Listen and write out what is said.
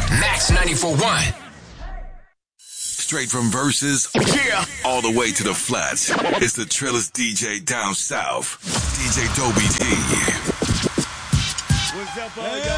Max 94.1. Straight from Versus, Yeah. all the way to the flats. It's the trillest DJ down south, DJ Dobie D. What's up, all y'all?